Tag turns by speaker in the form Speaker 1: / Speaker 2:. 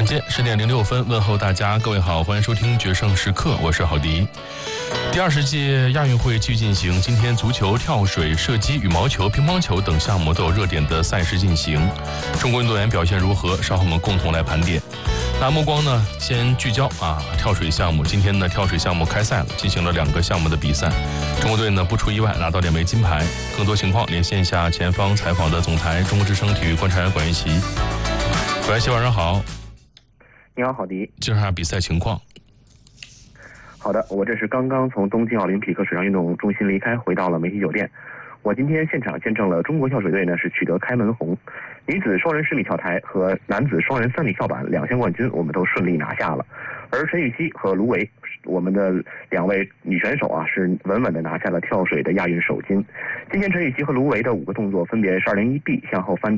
Speaker 1: 间10:06，问候大家，各位好，欢迎收听决胜时刻，我是郝迪。第20届亚运会继续进行，今天足球、跳水、射击、羽毛球、乒乓球等项目都有热点的赛事进行。中国运动员表现如何？稍后我们共同来盘点。那目光呢，先聚焦跳水项目。今天呢，跳水项目开赛了，进行了2个项目的比赛。中国队呢不出意外拿到2枚金牌。更多情况连线下前方采访的总台中国之声体育观察员管元琪。管元琪，晚上好。
Speaker 2: 你好，郝迪。
Speaker 1: 介绍下比赛情况。
Speaker 2: 好的，我这是刚刚从东京奥林匹克水上运动中心离开，回到了媒体酒店。我今天现场见证了中国跳水队呢是取得开门红，女子双人10米跳台和男子双人3米跳板2项冠军我们都顺利拿下了。而陈芋汐和卢维，我们的2位女选手是稳稳的拿下了跳水的亚运首金。今天陈芋汐和卢维的5个动作分别是201B 向后翻